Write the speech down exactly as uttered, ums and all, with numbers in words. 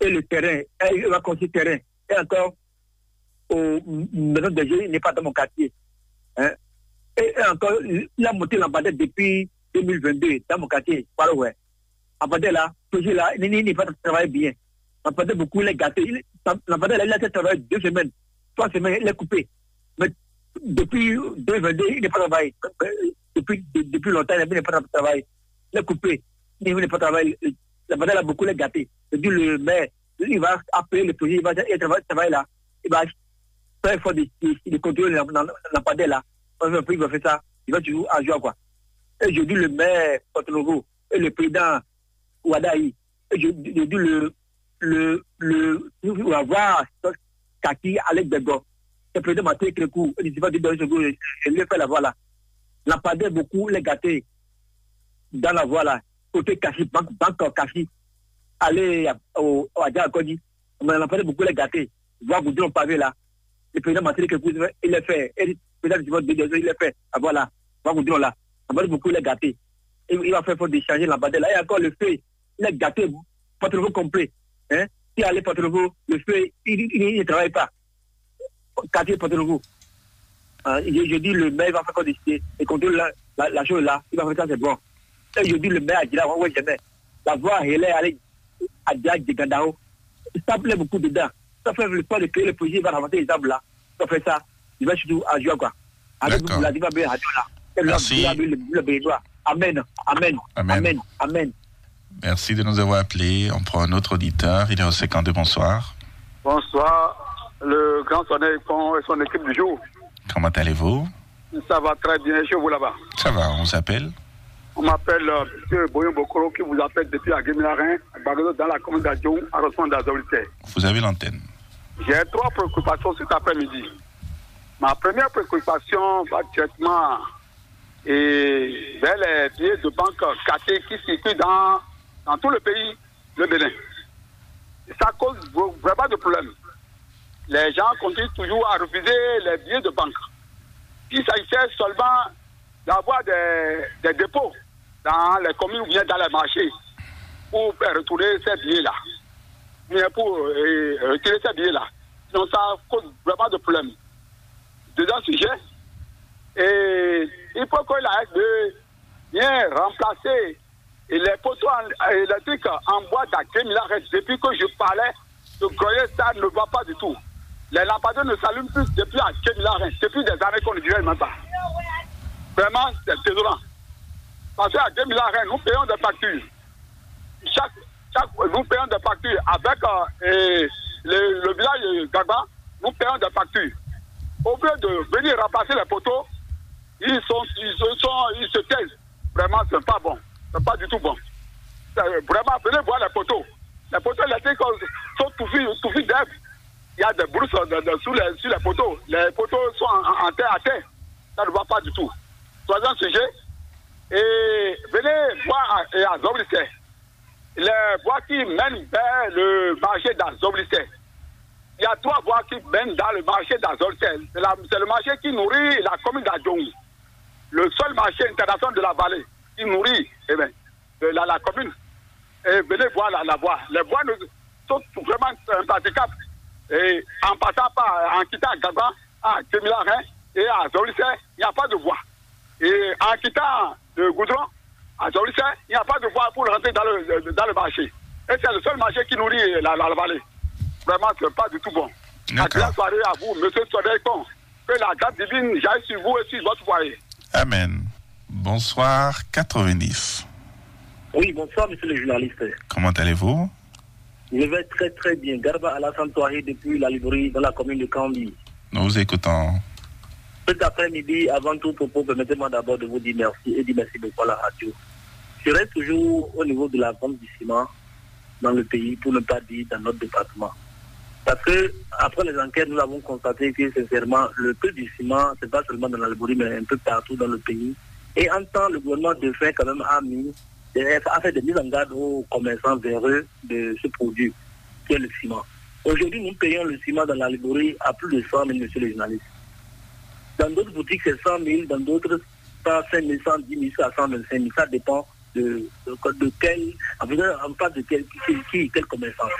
et le terrain, et il va construire le terrain. Et encore, au maison de jeu, il n'est pas dans mon quartier. Hein? Et, et encore, il a monté lampadaire depuis deux mille vingt-deux dans mon quartier, par ouais. Lampadaire là, toujours là, il n'est pas travaillé bien. Lampadaire beaucoup, il est gâté. Lampadaire là, il a été travaillé deux semaines, trois semaines, il est coupé. Mais depuis deux mille vingt-deux, il n'est pas travaillé. Depuis, depuis longtemps, il n'est pas travaillé. Il est coupé. Il n'est pas travaillé. Lampadaire là, beaucoup, il est gâté. Je dis le maire, il va appeler le projet, il va travailler là. Il va faire effort de, de, de contrôler lampadaire là. Il va faire ça, il va toujours en joie quoi. Et je dis le maire Porto-Novo et le président Ouadaï, et je, je dis le le le on va voir Kaki Alex Bego, le président Mathieu Krekou, il dit pas de donner ce goût, je lui ai fait la voie là. Lampadaire beaucoup les gâtés dans la voie là, côté Kachi, banque banque Kachi, aller au Adja Kodi, mais lampadaire beaucoup les gâtés, voir Goudron pavé là. Le président Mathieu Krekou, il l'a fait. Et peut-être qu'il il l'a fait. Ah, voilà. On va vous dire là. On va beaucoup les gâter. Et il va faire pour décharger la badelle. Là, il y a encore le feu. Il est gâté. Porto-Novo complet. Hein? Si allez Porto-Novo, le feu, il ne travaille pas. Quartier Porto-Novo. Euh, je, je dis le maire il va faire décider et contrôler la, la, la chose là. Il va faire ça, c'est bon. Et je dis le maire a dit là, on va jamais. La voie, elle est allée à Diag de Gandao. Ça plaît beaucoup dedans. Ça fait le temps de créer le projet, il va ramasser les arbres là. Ça fait ça. Il va surtout à jouer quoi. Avec vous, la diva bien radio là. Merci. Amen. Amen. Amen. Amen. Merci de nous avoir appelés. On prend un autre auditeur. Il est au cinquante-deux. Bonsoir. Bonsoir. Le grand Soleil et son équipe du jour. Comment allez-vous? Ça va très bien chez vous là-bas. Ça va, on s'appelle? On m'appelle euh, M. Boyon Bokoro qui vous appelle depuis la Guémilarin, dans la commune d'Adjon, à Rosson d'Azolité. Vous avez l'antenne. J'ai trois préoccupations cet après-midi. Ma première préoccupation va directement et vers les billets de banque cassés qui circulent dans, dans tout le pays, le Bénin. Ça cause vraiment de problèmes. Les gens continuent toujours à refuser les billets de banque. Il s'agissait seulement d'avoir des, des dépôts dans les communes ou bien dans les marchés pour retourner ces billets-là. Bien pour euh, retirer ces billets-là. Donc ça cause vraiment de problèmes. Deuxième sujet, et il faut que la S B vienne remplacer les poteaux électriques en bois d'Akémila. Depuis que je parlais, je croyais que ça ne va pas du tout. Les lampadaires ne s'allument plus depuis Akémila. Depuis des années qu'on ne dirait même pas. Vraiment, c'est désolant. Parce qu'à Akémila, nous payons des factures. Chaque, chaque, nous payons des factures avec euh, le, le village de Gagba, nous payons des factures. Au lieu de venir remplacer les poteaux, ils, sont, ils, se, sont, ils se taisent. Vraiment, c'est pas bon. C'est pas du tout bon. Vraiment, venez voir les poteaux. Les poteaux électriques sont touffés, touffés d'herbe. Il y a des brousses de, de, sous, les, sous les poteaux. Les poteaux sont en, en terre à terre. Ça ne va pas du tout. Troisième sujet. Et venez voir à, à Zoblissé. Les voies qui mènent vers le marché d'Azoblissé. Il y a trois voies qui mènent dans le marché d'Azoblissé. C'est, c'est le marché qui nourrit la commune d'Adjong. Le seul marché international de la vallée qui nourrit eh bien, la, la commune. Et venez voir la, la voie. Les voies sont vraiment impraticables. Et en passant par, en quittant Gaba, à Kémilarin et à Zoblissé, il n'y a pas de voie. Et en quittant le goudron, à Zoblissé, il n'y a pas de voie pour rentrer dans le, dans le marché. Et c'est le seul marché qui nourrit la, la, la vallée. Vraiment, ce n'est pas du tout bon. Bonne soirée à vous, monsieur Sodekon. Que la grâce divine j'aille sur vous et sur votre foyer. Amen. Bonsoir, quatre-vingt-dix. Oui, bonsoir, monsieur le journaliste. Comment allez-vous? Je vais très très bien. Garba Alassane Touahi depuis la librairie dans la commune de Kambi. Nous vous écoutons. Cet après-midi, avant tout propos, permettez-moi d'abord de vous dire merci et dire merci beaucoup à la radio. Je reste toujours au niveau de la vente du ciment dans le pays, pour ne pas dire dans notre département. Parce que, après les enquêtes, nous avons constaté que, sincèrement, le prix du ciment, c'est pas seulement dans la librairie, mais un peu partout dans le pays. Et en temps, le gouvernement de fait, quand même, a mis, a fait des mises en garde aux commerçants véreux de ce produit, qui est le ciment. Aujourd'hui, nous payons le ciment dans la librairie à plus de cent mille, monsieur le journaliste. Dans d'autres boutiques, c'est cent mille, dans d'autres, cent cinq mille, cent dix mille, cent vingt-cinq mille. Ça dépend de, de, de quel, en fait, en face de quel, qui, qui, quel commerçant.